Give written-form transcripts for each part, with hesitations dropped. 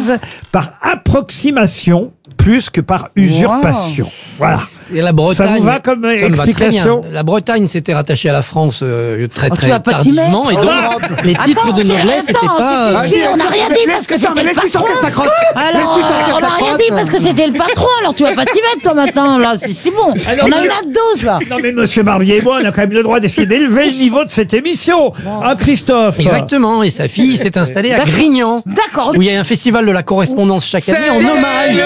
marquise par approximation plus que par usurpation. Wow. Voilà. Et la Bretagne, ça vous va comme explication? La Bretagne s'était rattachée à la France très tardivement, et donc les titres de noblesse n'étaient pas... On n'a rien dit parce que c'était le patron. Alors, on n'a rien dit parce que c'était le patron, alors tu vas pas t'y mettre toi maintenant, là, c'est bon. Alors, on a une dose là. Non mais monsieur Barbier et moi, on a quand même le droit d'essayer d'élever le niveau de cette émission. Hein, Christophe? Exactement, et sa fille s'est installée à Grignan. D'accord. Où il y a un festival de la correspondance chaque année en hommage.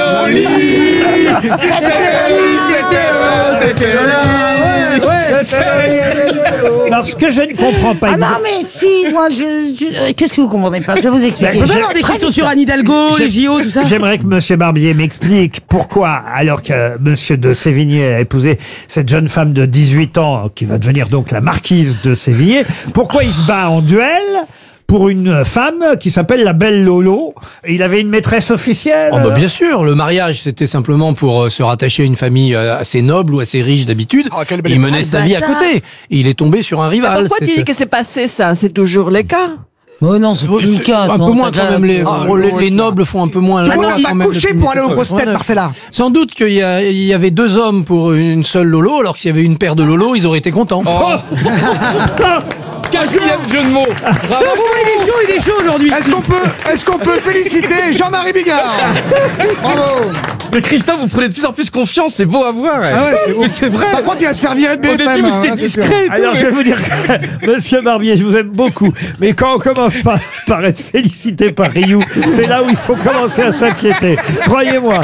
Alors, ce que je ne comprends pas... Ah non, mais si, moi, qu'est-ce que vous comprenez pas? Je vais vous expliquer. On peut avoir des questions sur Anne Hidalgo, les JO, tout ça? J'aimerais que monsieur Barbier m'explique pourquoi, alors que monsieur de Sévigné a épousé cette jeune femme de 18 ans, qui va devenir donc la marquise de Sévigné, pourquoi il se bat en duel pour une femme qui s'appelle la belle Lolo. Il avait une maîtresse officielle. Oh bah bien sûr, le mariage c'était simplement pour se rattacher à une famille assez noble ou assez riche d'habitude. Il menait sa vie à côté. Et il est tombé sur un rival. Pourquoi tu dis que c'est passé ça? C'est toujours le cas? Oh non, c'est plus le cas. Un peu moins quand même. Les nobles font un peu moins. On m'a couché pour aller aux grosses têtes, Marcella. Sans doute qu'il y avait deux hommes pour une seule Lolo, alors que s'il y avait une paire de Lolo, ils auraient été contents. Quatrième jeu de mots. Bravo. Il est chaud aujourd'hui. Est-ce qu'on peut féliciter Jean-Marie Bigard? Bravo. Mais Christophe, vous prenez de plus en plus confiance, c'est beau à voir. Ah ouais, c'est beau. Mais c'est vrai. Par contre, il va se faire virer de BFM. Au début, vous étiez discret et tout. Alors, je vais vous dire, monsieur Barbier, je vous aime beaucoup. Mais quand on commence par être félicité par Rioux, c'est là où il faut commencer à s'inquiéter. Croyez-moi.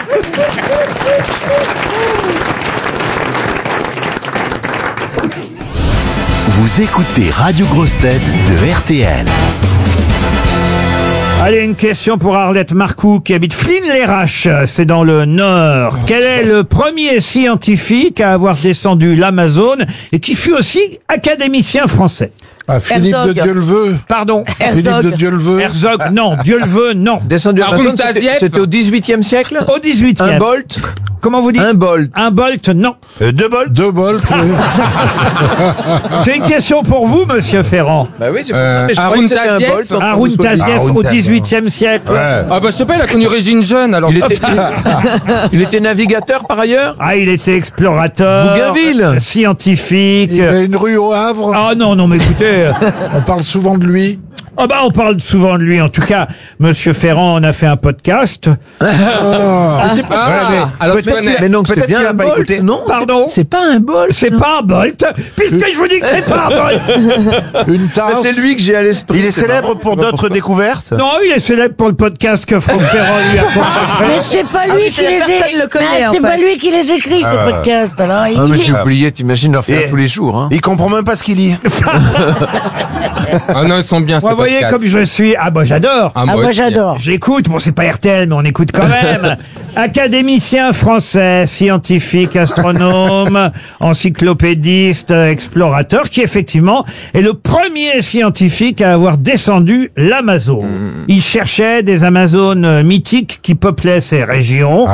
Vous écoutez Radio Grosse Tête de RTL. Allez, une question pour Arlette Marcoux qui habite Flins-les-Raches, c'est dans le Nord. Quel est le premier scientifique à avoir descendu l'Amazone et qui fut aussi académicien français? Philippe de Dieu-le-veut. Pardon. Philippe de Dieu-le-veut. Herzog, non. Dieu-le-veut, non. Descendu l'Amazone, c'était au 18e siècle? Au 18e. Un Bolt? Comment vous dites? Un Bolt. Un Bolt, non. Deux Bolts. Deux Bolts, oui. C'est une question pour vous, monsieur Ferrand. Bah oui, c'est pour ça, mais je croyais que c'était un Bolt. Haroun Tazieff au 18e siècle. Ouais. Ah bah je sais pas, il a connu Régine Jeune, alors... Il était navigateur par ailleurs? Ah, il était explorateur. Bougainville. Scientifique. Il y a une rue au Havre. Ah non, mais écoutez... On parle souvent de lui. Ah bah on parle souvent de lui. En tout cas, monsieur Ferrand, on a fait un podcast. Alors Mais non, c'est bien un Bolt, non? Pardon? C'est pas un Bolt. C'est pas un Bolt, puisque je vous dis que c'est pas un Bolt. Une tasse. C'est lui que j'ai à l'esprit. Il est célèbre pour d'autres découvertes? Non, il est célèbre pour le podcast que Franck Ferrand lui a consacré. Mais c'est pas lui qui les écrit. C'est pas lui qui les écrit, ce podcast. Alors, Ah mais j'ai oublié, t'imagines leur faire tous les jours. Hein. Il comprend même pas ce qu'il lit. Ah non, ils sont bien, Vous voyez comme je suis. Ah bah j'adore. moi j'adore. J'écoute, bon c'est pas RTL, mais on écoute quand même. Académicien français, scientifique, astronome, encyclopédiste, explorateur, qui effectivement est le premier scientifique à avoir descendu l'Amazone. Il cherchait des Amazones mythiques qui peuplaient ces régions.